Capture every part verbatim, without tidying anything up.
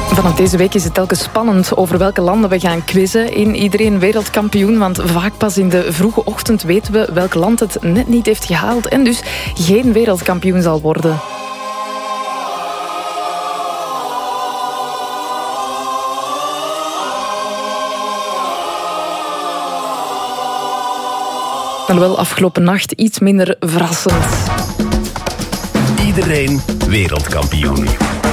Vanaf deze week is het telkens spannend over welke landen we gaan quizzen in Iedereen Wereldkampioen. Want vaak pas in de vroege ochtend weten we welk land het net niet heeft gehaald en dus geen wereldkampioen zal worden. Alhoewel afgelopen nacht iets minder verrassend. Iedereen Wereldkampioen.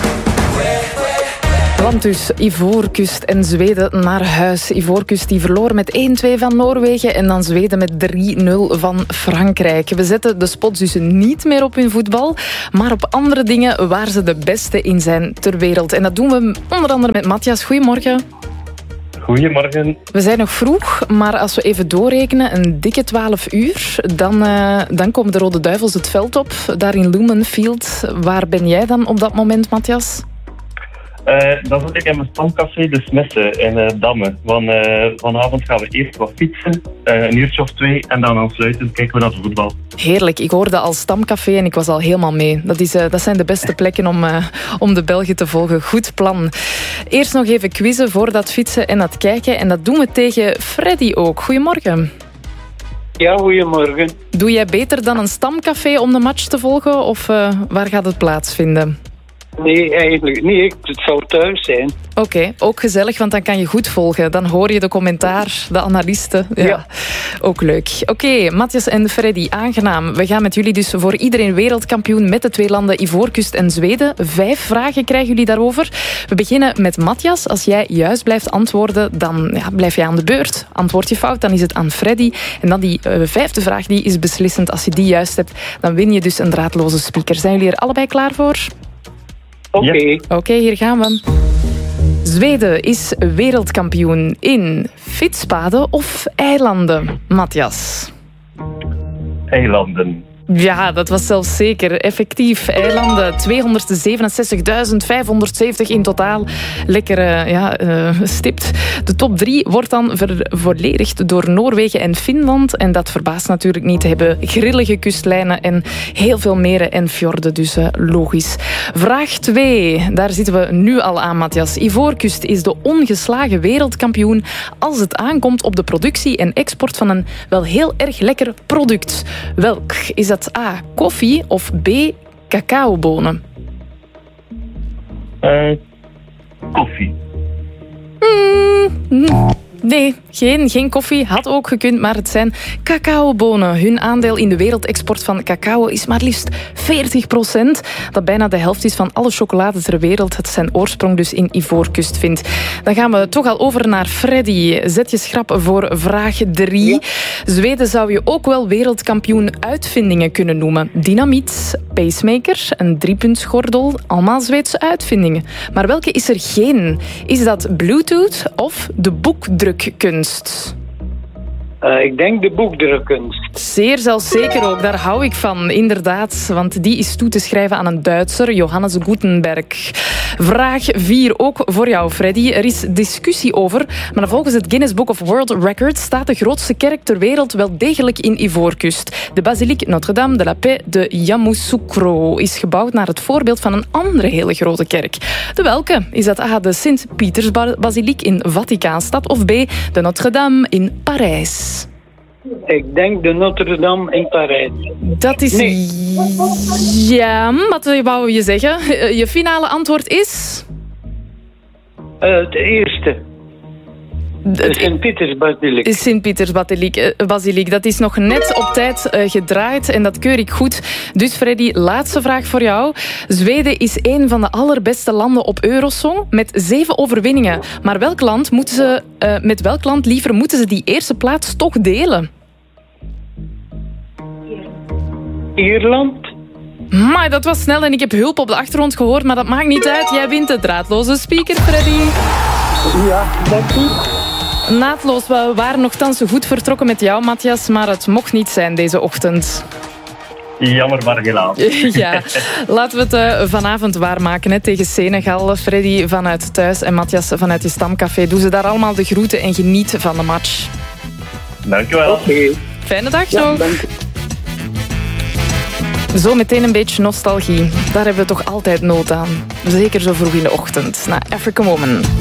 Want dus Ivoorkust en Zweden naar huis. Ivoorkust die verloor met één-twee van Noorwegen en dan Zweden met drie-nul van Frankrijk. We zetten de spots dus niet meer op hun voetbal, maar op andere dingen waar ze de beste in zijn ter wereld. En dat doen we onder andere met Matthias. Goedemorgen. Goedemorgen. We zijn nog vroeg, maar als we even doorrekenen, een dikke twaalf uur, dan, uh, dan komen de Rode Duivels het veld op, daar in Lumenfield. Waar ben jij dan op dat moment, Matthias? Uh, dan zit ik in mijn stamcafé De Smisse in uh, Damme. Want uh, vanavond gaan we eerst wat fietsen, uh, een uurtje of twee, en dan aansluitend kijken we naar de voetbal. Heerlijk, ik hoorde al stamcafé en ik was al helemaal mee. Dat, is, uh, dat zijn de beste plekken om, uh, om de Belgen te volgen. Goed plan. Eerst nog even quizzen voor dat fietsen en dat kijken. En dat doen we tegen Freddy ook. Goedemorgen. Ja, goedemorgen. Doe jij beter dan een stamcafé om de match te volgen? Of uh, waar gaat het plaatsvinden? Nee, eigenlijk niet. Het zou thuis zijn. Oké, okay, ook gezellig, want dan kan je goed volgen. Dan hoor je de commentaar, de analisten. Ja, ja. Ook leuk. Oké, okay, Matthias en Freddy, aangenaam. We gaan met jullie dus voor Iedereen Wereldkampioen met de twee landen Ivoorkust en Zweden. Vijf vragen krijgen jullie daarover. We beginnen met Matthias. Als jij juist blijft antwoorden, dan ja, blijf je aan de beurt. Antwoord je fout, dan is het aan Freddy. En dan die uh, vijfde vraag, die is beslissend. Als je die juist hebt, dan win je dus een draadloze speaker. Zijn jullie er allebei klaar voor? Oké. Okay. Oké, okay, hier gaan we. Zweden is wereldkampioen in fietspaden of eilanden, Matthias? Eilanden. Ja, dat was zelfs zeker. Effectief, eilanden. tweehonderdzevenenzestigduizend vijfhonderdzeventig in totaal. Lekker uh, ja, uh, stipt. De top drie wordt dan vervolledigd door Noorwegen en Finland. En dat verbaast natuurlijk niet. Ze hebben grillige kustlijnen en heel veel meren en fjorden. Dus uh, logisch. Vraag twee. Daar zitten we nu al aan, Matthias. Ivoorkust is de ongeslagen wereldkampioen als het aankomt op de productie en export van een wel heel erg lekker product. Welk is dat? A, koffie of B, cacaobonen? Uh, koffie. Mm, nee, geen, geen koffie. Had ook gekund, maar het zijn cacaobonen. Hun aandeel in de wereldexport van cacao is maar liefst veertig procent. Dat bijna de helft is van alle chocolade ter wereld. Het zijn oorsprong dus in Ivoorkust vindt. Dan gaan we toch al over naar Freddy. Zet je schrap voor vraag drie. Ja. Zweden zou je ook wel wereldkampioen uitvindingen kunnen noemen. Dynamiet, pacemaker, een driepuntsgordel. Allemaal Zweedse uitvindingen. Maar welke is er geen? Is dat Bluetooth of de boekdrukkunst? Uh, ik denk de boekdrukkunst. Zeer zelfzeker ook, daar hou ik van, inderdaad. Want die is toe te schrijven aan een Duitser, Johannes Gutenberg. Vraag vier, ook voor jou, Freddy. Er is discussie over, maar volgens het Guinness Book of World Records staat de grootste kerk ter wereld wel degelijk in Ivoorkust. De basiliek Notre-Dame de la Paix de Yamoussoukro is gebouwd naar het voorbeeld van een andere hele grote kerk. De welke? Is dat A, de Sint-Pietersbasiliek in Vaticaanstad of B, de Notre-Dame in Parijs? Ik denk de Notre-Dame in Parijs. Dat is... Nee. Ja, wat wou je zeggen? Je finale antwoord is... Uh, de eerste. De Sint-Pietersbasiliek. Sint-Pietersbasiliek. Dat is nog net op tijd uh, gedraaid en dat keur ik goed. Dus Freddy, laatste vraag voor jou. Zweden is een van de allerbeste landen op Eurosong met zeven overwinningen. Maar welk land moeten ze, uh, met welk land liever moeten ze die eerste plaats toch delen? Ierland. Maar dat was snel en ik heb hulp op de achtergrond gehoord, maar dat maakt niet uit. Jij wint de draadloze speaker, Freddy. Ja, dank u. Naadloos, we waren nogthans goed vertrokken met jou, Matthias, maar het mocht niet zijn deze ochtend. Jammer, maar helaas. Ja, laten we het uh, vanavond waarmaken hè, tegen Senegal. Freddy vanuit thuis en Matthias vanuit je stamcafé. Doe ze daar allemaal de groeten en geniet van de match. Dank je wel. Okay. Fijne dag ja, nog. Dank u. Zo meteen een beetje nostalgie. Daar hebben we toch altijd nood aan. Zeker zo vroeg in de ochtend. Na African Woman.